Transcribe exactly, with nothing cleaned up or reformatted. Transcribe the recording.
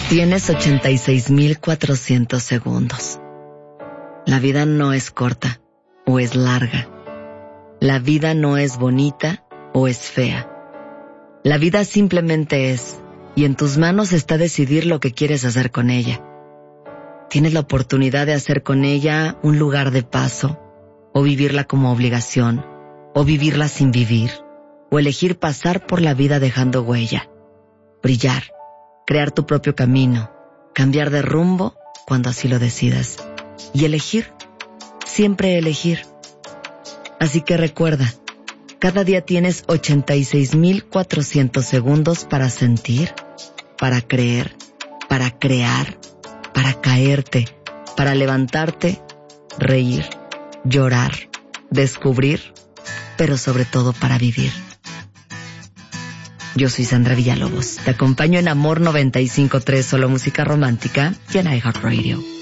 Tienes ochenta y seis mil cuatrocientos segundos. La vida no es corta o es larga. La vida no es bonita o es fea. La vida simplemente es, y en tus manos está decidir lo que quieres hacer con ella. Tienes la oportunidad de hacer con ella un lugar de paso, o vivirla como obligación, o vivirla sin vivir, o elegir pasar por la vida dejando huella, brillar, crear tu propio camino, cambiar de rumbo cuando así lo decidas, y elegir, siempre elegir. Así que recuerda, cada día tienes ochenta y seis mil cuatrocientos segundos para sentir, para creer, para crear, para caerte, para levantarte, reír, llorar, descubrir, pero sobre todo para vivir. Yo soy Sandra Villalobos. Te acompaño en Amor noventa y cinco punto tres, solo música romántica, y en iHeartRadio.